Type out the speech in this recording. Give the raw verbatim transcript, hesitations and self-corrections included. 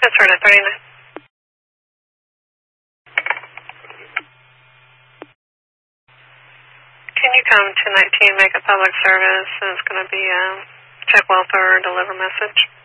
That's right at thirty-nine. Can you come to nineteen, make a public service? It's going to be a check welfare or deliver message.